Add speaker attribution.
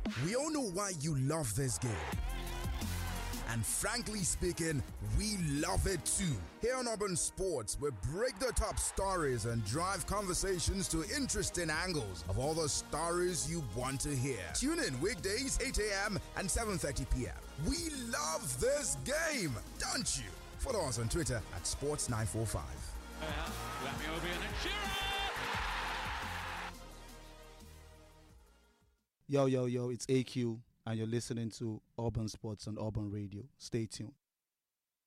Speaker 1: We all know why you love this game. And frankly speaking, we love it too. Here on Auburn Sports, we break the top stories and drive conversations to interesting angles of all the stories you want to hear. Tune in weekdays 8 a.m. and 7:30 p.m. We love this game, don't you? Follow us on Twitter at Sports945.
Speaker 2: Yo, it's AQ, and you're listening to Auburn Sports on Auburn Radio. Stay tuned.